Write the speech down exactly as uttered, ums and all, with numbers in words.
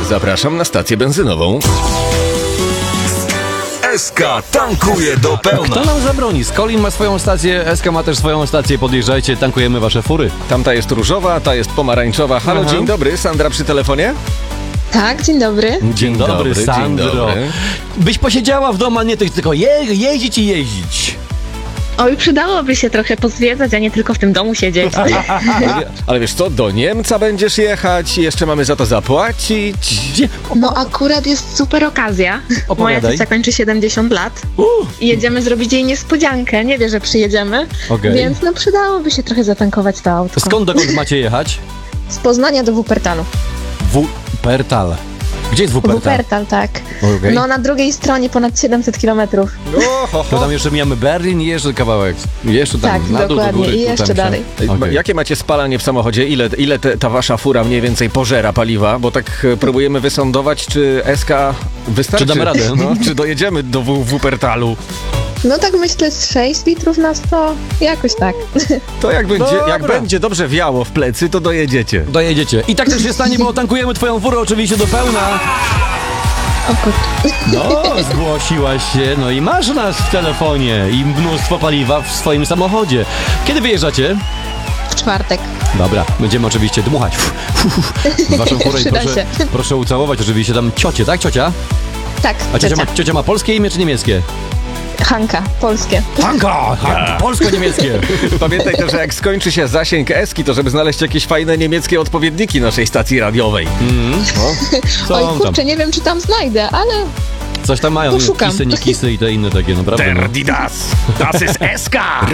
Zapraszam na stację benzynową. S K tankuje do pełna. Kto nam zabroni? Skolin ma swoją stację, S K ma też swoją stację. Podjeżdżajcie, tankujemy wasze fury. Tamta jest różowa, ta jest pomarańczowa. Halo, Aha. dzień dobry. Sandra przy telefonie? Tak, dzień dobry. Dzień dobry, dobry, dzień Sandro. dobry. Byś posiedziała w domu, a nie tylko je, jeździć i jeździć. Oj, przydałoby się trochę pozwiedzać, a nie tylko w tym domu siedzieć. Ale, ale wiesz co, do Niemca będziesz jechać i jeszcze mamy za to zapłacić. Gdzie? No akurat jest super okazja. Moja Opowiadaj. ciocia kończy siedemdziesiąt lat Uh, i jedziemy zrobić jej niespodziankę. Nie wie, że przyjedziemy, Okej. więc no przydałoby się trochę zatankować to autko. skąd dokąd macie jechać? Z Poznania do Wuppertalu. Wuppertal. Gdzie jest Wuppertal? Wuppertal, tak. Okej. No na drugiej stronie ponad siedemset kilometrów. O, ho, To ho. tam jeszcze mijamy Berlin i jeszcze kawałek. Jeszcze tam Tak, na dół do dokładnie. góry. I tu jeszcze tam się- dalej. Ej, Okej. Jakie macie spalanie w samochodzie? Ile, ile te, ta wasza fura mniej więcej pożera paliwa? Bo tak e, próbujemy wysądować, czy S K wystarczy. Czy damy radę? No, czy dojedziemy do W- Wuppertalu? No tak myślę z sześć litrów na sto, jakoś tak. To jak będzie, Dobra. jak będzie dobrze wiało w plecy, to dojedziecie. Dojedziecie. I tak też się stanie, bo tankujemy twoją furę oczywiście do pełna. O kurczę. No, zgłosiłaś się, no i masz nas w telefonie i mnóstwo paliwa w swoim samochodzie. Kiedy wyjeżdżacie? W czwartek. Dobra, będziemy oczywiście dmuchać. W waszą furę i Przyda proszę, się. proszę ucałować oczywiście tam ciocię, tak ciocia? Tak, A ciocia ciocia. ma, ciocia ma polskie imię czy niemieckie? Hanka, polskie. Hanka! Han- polsko-niemieckie. Pamiętaj też, że jak skończy się zasięg Eski, to żeby znaleźć jakieś fajne niemieckie odpowiedniki naszej stacji radiowej. Co Oj on tam? kurczę, nie wiem czy tam znajdę, ale Coś tam mają, Poszukam. kisy, nie kisy i te inne takie, naprawdę. No. Der, die, das. Das ist S K.